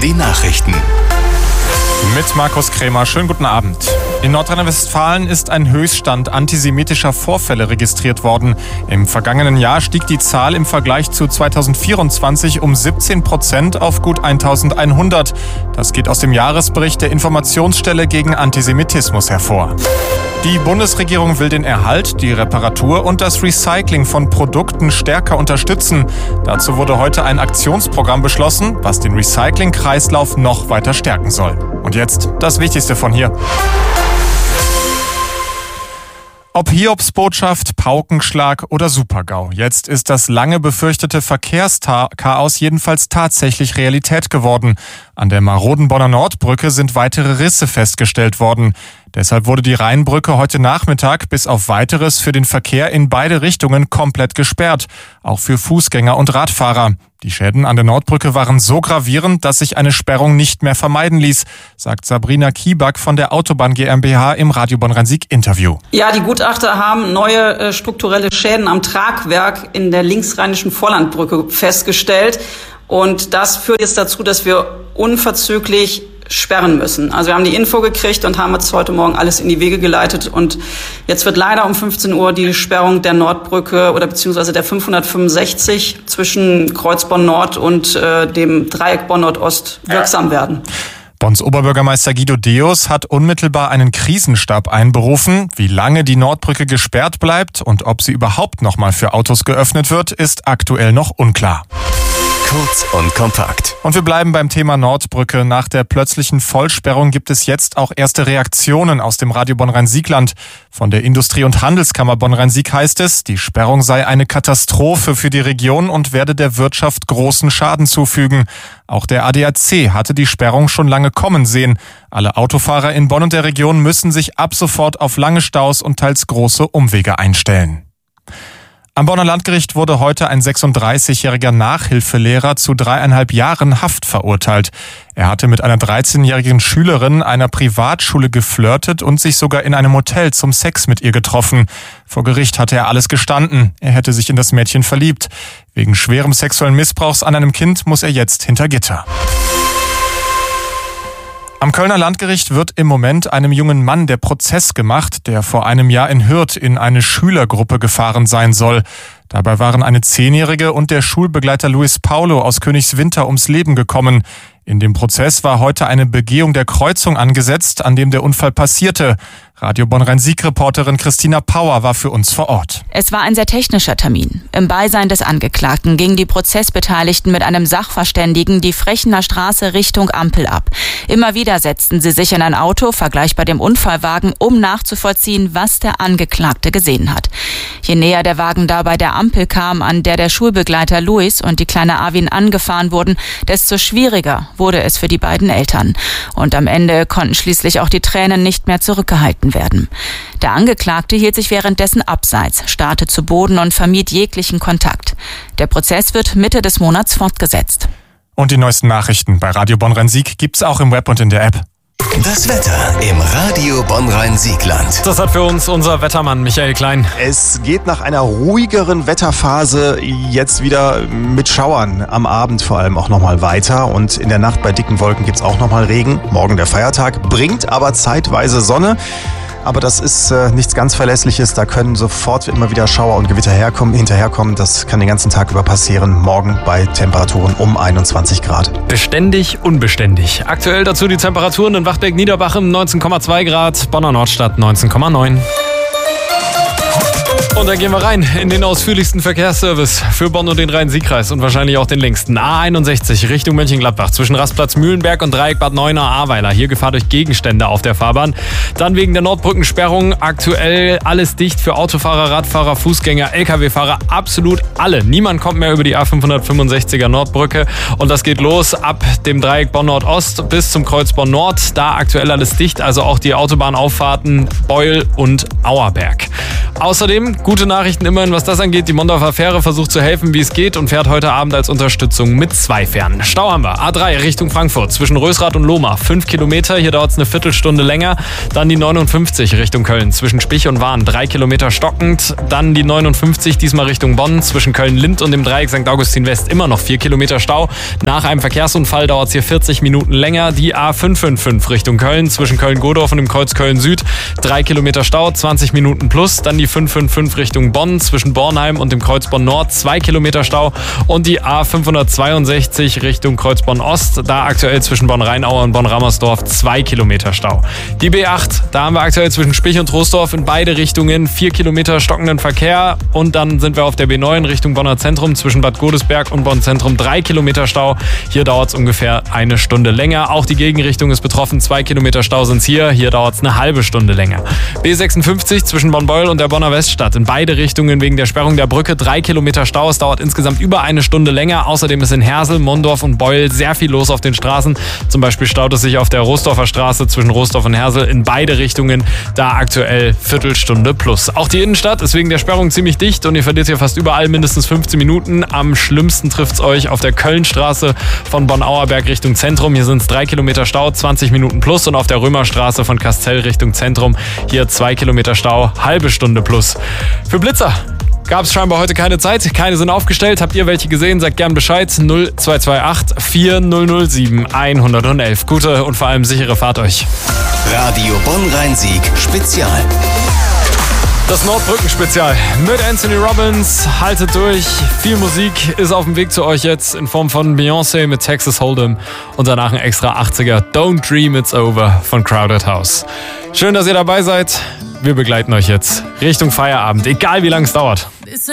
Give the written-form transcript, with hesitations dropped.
die Nachrichten. Mit Markus Krämer. Schönen guten Abend. In Nordrhein-Westfalen ist ein Höchststand antisemitischer Vorfälle registriert worden. Im vergangenen Jahr stieg die Zahl im Vergleich zu 2024 um 17% auf gut 1100. Das geht aus dem Jahresbericht der Informationsstelle gegen Antisemitismus hervor. Die Bundesregierung will den Erhalt, die Reparatur und das Recycling von Produkten stärker unterstützen. Dazu wurde heute ein Aktionsprogramm beschlossen, was den Recycling-Kreislauf noch weiter stärken soll. Und jetzt das Wichtigste von hier. Ob Hiobsbotschaft, Paukenschlag oder Super-GAU. Jetzt ist das lange befürchtete Verkehrschaos jedenfalls tatsächlich Realität geworden. An der maroden Bonner Nordbrücke sind weitere Risse festgestellt worden. Deshalb wurde die Rheinbrücke heute Nachmittag bis auf Weiteres für den Verkehr in beide Richtungen komplett gesperrt. Auch für Fußgänger und Radfahrer. Die Schäden an der Nordbrücke waren so gravierend, dass sich eine Sperrung nicht mehr vermeiden ließ, sagt Sabrina Kieback von der Autobahn GmbH im Radio Bonn-Rhein-Sieg-Interview. Ja, die Gutachter haben neue strukturelle Schäden am Tragwerk in der linksrheinischen Vorlandbrücke festgestellt. Und das führt jetzt dazu, dass wir unverzüglich sperren müssen. Also wir haben die Info gekriegt und haben jetzt heute Morgen alles in die Wege geleitet. Und jetzt wird leider um 15 Uhr die Sperrung der Nordbrücke oder beziehungsweise der 565 zwischen Kreuz Bonn Nord und dem Dreieck Bonn Nordost wirksam werden. Bonns Oberbürgermeister Guido Deus hat unmittelbar einen Krisenstab einberufen. Wie lange die Nordbrücke gesperrt bleibt und ob sie überhaupt noch mal für Autos geöffnet wird, ist aktuell noch unklar. Kurz und kompakt. Und wir bleiben beim Thema Nordbrücke. Nach der plötzlichen Vollsperrung gibt es jetzt auch erste Reaktionen aus dem Radio Bonn-Rhein-Siegland. Von der Industrie- und Handelskammer Bonn-Rhein-Sieg heißt es, die Sperrung sei eine Katastrophe für die Region und werde der Wirtschaft großen Schaden zufügen. Auch der ADAC hatte die Sperrung schon lange kommen sehen. Alle Autofahrer in Bonn und der Region müssen sich ab sofort auf lange Staus und teils große Umwege einstellen. Am Bonner Landgericht wurde heute ein 36-jähriger Nachhilfelehrer zu 3,5 Jahren Haft verurteilt. Er hatte mit einer 13-jährigen Schülerin einer Privatschule geflirtet und sich sogar in einem Hotel zum Sex mit ihr getroffen. Vor Gericht hatte er alles gestanden. Er hätte sich in das Mädchen verliebt. Wegen schwerem sexuellen Missbrauchs an einem Kind muss er jetzt hinter Gitter. Am Kölner Landgericht wird im Moment einem jungen Mann der Prozess gemacht, der vor einem Jahr in Hürth in eine Schülergruppe gefahren sein soll. Dabei waren eine 10-Jährige und der Schulbegleiter Luis Paulo aus Königswinter ums Leben gekommen. In dem Prozess war heute eine Begehung der Kreuzung angesetzt, an dem der Unfall passierte. Radio Bonn-Rhein-Sieg-Reporterin Christina Pauer war für uns vor Ort. Es war ein sehr technischer Termin. Im Beisein des Angeklagten gingen die Prozessbeteiligten mit einem Sachverständigen die Frechener Straße Richtung Ampel ab. Immer wieder setzten sie sich in ein Auto, vergleichbar dem Unfallwagen, um nachzuvollziehen, was der Angeklagte gesehen hat. Je näher der Wagen dabei der Ampel kam, an der der Schulbegleiter Luis und die kleine Arvin angefahren wurden, desto schwieriger wurde es für die beiden Eltern. Und am Ende konnten schließlich auch die Tränen nicht mehr zurückgehalten werden. Der Angeklagte hielt sich währenddessen abseits, starrte zu Boden und vermied jeglichen Kontakt. Der Prozess wird Mitte des Monats fortgesetzt. Und die neuesten Nachrichten bei Radio Bonn-Rhein-Sieg gibt's auch im Web und in der App. Das Wetter im Radio Bonn-Rhein-Siegland. Das hat für uns unser Wettermann Michael Klein. Es geht nach einer ruhigeren Wetterphase jetzt wieder mit Schauern am Abend vor allem auch nochmal weiter. Und in der Nacht bei dicken Wolken gibt es auch nochmal Regen. Morgen der Feiertag, bringt aber zeitweise Sonne. Aber das ist nichts ganz Verlässliches. Da können sofort immer wieder Schauer und Gewitter hinterherkommen. Das kann den ganzen Tag über passieren. Morgen bei Temperaturen um 21 Grad. Beständig, unbeständig. Aktuell dazu die Temperaturen in Wachtberg-Niederbachem 19,2 Grad, Bonner Nordstadt 19,9. Und dann gehen wir rein in den ausführlichsten Verkehrsservice für Bonn und den Rhein-Sieg-Kreis und wahrscheinlich auch den längsten. A61 Richtung Mönchengladbach zwischen Rastplatz Mühlenberg und Dreieck Bad Neuenahr-Ahrweiler. Hier Gefahr durch Gegenstände auf der Fahrbahn. Dann wegen der Nordbrückensperrung aktuell alles dicht für Autofahrer, Radfahrer, Fußgänger, Lkw-Fahrer. Absolut alle. Niemand kommt mehr über die A565er Nordbrücke. Und das geht los ab dem Dreieck Bonn Nordost bis zum Kreuz Bonn Nord. Da aktuell alles dicht, also auch die Autobahnauffahrten Beul und Auerberg. Außerdem Gute Nachrichten immerhin, was das angeht. Die Mondorfer Fähre versucht zu helfen, wie es geht und fährt heute Abend als Unterstützung mit 2 Fähren. Stau haben wir. A3 Richtung Frankfurt zwischen Rösrath und Lohmar. 5 Kilometer, hier dauert es eine Viertelstunde länger. Dann die 59 Richtung Köln zwischen Spich und Wahn. 3 Kilometer stockend. Dann die 59 diesmal Richtung Bonn zwischen Köln-Lind und dem Dreieck St. Augustin West. Immer noch 4 Kilometer Stau. Nach einem Verkehrsunfall dauert es hier 40 Minuten länger. Die A555 Richtung Köln zwischen Köln-Godorf und dem Kreuz Köln-Süd. 3 Kilometer Stau, 20 Minuten plus. Dann die 555 Richtung Bonn zwischen Bornheim und dem Kreuz Bonn-Nord. 2 Kilometer Stau. Und die A562 Richtung Kreuz Bonn-Ost. Da aktuell zwischen Bonn-Rheinaue und Bonn-Rammersdorf 2 Kilometer Stau. Die B8, da haben wir aktuell zwischen Spich und Troisdorf in beide Richtungen 4 Kilometer stockenden Verkehr. Und dann sind wir auf der B9 Richtung Bonner Zentrum zwischen Bad Godesberg und Bonn Zentrum 3 Kilometer Stau. Hier dauert es ungefähr eine Stunde länger. Auch die Gegenrichtung ist betroffen. 2 Kilometer Stau sind es hier. Hier dauert es eine halbe Stunde länger. B56 zwischen Bonn-Beuel und der Bonner Weststadt. In beide Richtungen wegen der Sperrung der Brücke 3 Kilometer Stau. Es dauert insgesamt über eine Stunde länger. Außerdem ist in Hersel, Mondorf und Beuel sehr viel los auf den Straßen. Zum Beispiel staut es sich auf der Roßdorfer Straße zwischen Roßdorf und Hersel in beide Richtungen. Da aktuell Viertelstunde plus. Auch die Innenstadt ist wegen der Sperrung ziemlich dicht und ihr verliert hier fast überall mindestens 15 Minuten. Am schlimmsten trifft es euch auf der Kölnstraße von Bonn-Auerberg Richtung Zentrum. Hier sind es 3 Kilometer Stau, 20 Minuten plus. Und auf der Römerstraße von Kastel Richtung Zentrum hier 2 Kilometer Stau, halbe Stunde plus. Für Blitzer gab es scheinbar heute keine Zeit. Keine sind aufgestellt. Habt ihr welche gesehen? Sagt gern Bescheid. 0228 4007 111. Gute und vor allem sichere Fahrt euch. Radio Bonn-Rhein-Sieg Spezial. Das Nordbrücken-Spezial mit Anthony Robbins. Haltet durch. Viel Musik ist auf dem Weg zu euch jetzt in Form von Beyoncé mit Texas Hold'em und danach ein extra 80er Don't Dream It's Over von Crowded House. Schön, dass ihr dabei seid. Wir begleiten euch jetzt Richtung Feierabend, egal wie lange es dauert.